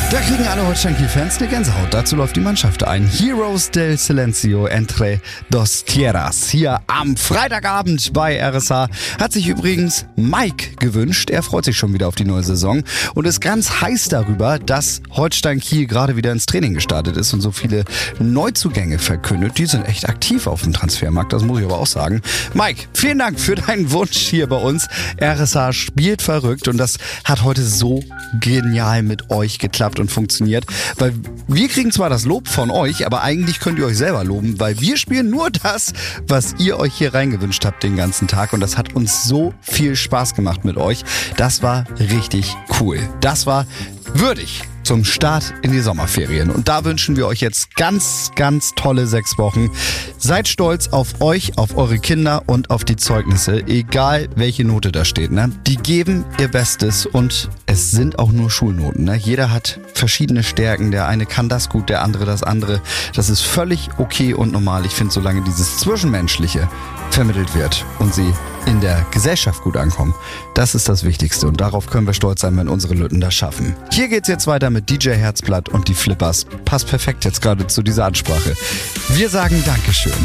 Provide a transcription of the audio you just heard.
Da kriegen alle Holstein Kiel-Fans eine Gänsehaut. Dazu läuft die Mannschaft ein. Heroes del Silencio entre dos tierras. Hier am Freitagabend bei RSH hat sich übrigens Mike gewünscht. Er freut sich schon wieder auf die neue Saison und ist ganz heiß darüber, dass Holstein Kiel gerade wieder ins Training gestartet ist und so viele Neuzugänge verkündet. Die sind echt aktiv auf dem Transfermarkt, das muss ich aber auch sagen. Mike, vielen Dank für deinen Wunsch hier bei uns. RSH spielt verrückt und das hat heute so genial mit euch geklappt und funktioniert, weil wir kriegen zwar das Lob von euch, aber eigentlich könnt ihr euch selber loben, weil wir spielen nur das, was ihr euch hier reingewünscht habt den ganzen Tag und das hat uns so viel Spaß gemacht mit euch. Das war richtig cool. Das war würdig zum Start in die Sommerferien. Und da wünschen wir euch jetzt ganz, ganz tolle 6 Wochen. Seid stolz auf euch, auf eure Kinder und auf die Zeugnisse, egal welche Note da steht. Ne? Die geben ihr Bestes und es sind auch nur Schulnoten. Ne? Jeder hat verschiedene Stärken. Der eine kann das gut, der andere das andere. Das ist völlig okay und normal. Ich finde, solange dieses Zwischenmenschliche vermittelt wird und sie in der Gesellschaft gut ankommen, das ist das Wichtigste und darauf können wir stolz sein, wenn unsere Lütten das schaffen. Hier geht's jetzt weiter mit DJ Herzblatt und die Flippers. Passt perfekt jetzt gerade zu dieser Ansprache. Wir sagen Dankeschön.